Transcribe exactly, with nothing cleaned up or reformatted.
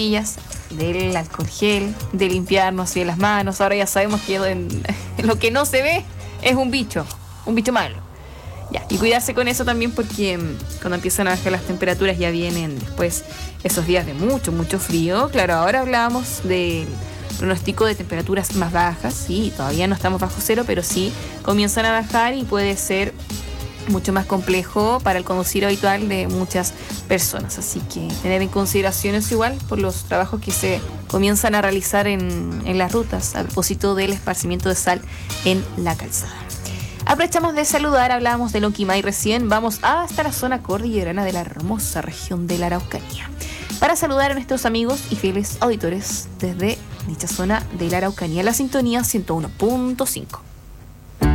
mascarillas, del alcohol gel, de limpiarnos bien las manos. Ahora ya sabemos que en, en lo que no se ve es un bicho, un bicho malo. Ya, y cuidarse con eso también porque cuando empiezan a bajar las temperaturas ya vienen después esos días de mucho, mucho frío. Claro, ahora hablábamos del pronóstico de temperaturas más bajas, sí, todavía no estamos bajo cero, pero sí comienzan a bajar y puede ser mucho más complejo para el conducir habitual de muchas personas. Así que tener en consideración eso igual por los trabajos que se comienzan a realizar en, en las rutas a propósito del esparcimiento de sal en la calzada. Aprovechamos de saludar, hablábamos de Lonquimay recién, vamos hasta la zona cordillerana de la hermosa región de la Araucanía para saludar a nuestros amigos y fieles auditores desde dicha zona de la Araucanía, la sintonía ciento uno punto cinco.